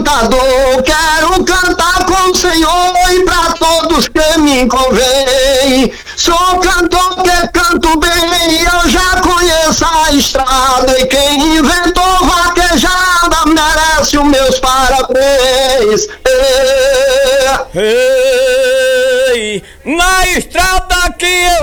cantador, quero cantar com o Senhor e pra todos que me convém. Sou cantor que canto bem, eu já conheço a estrada, e quem inventou vaquejada merece os meus parabéns. Ei, na estrada que eu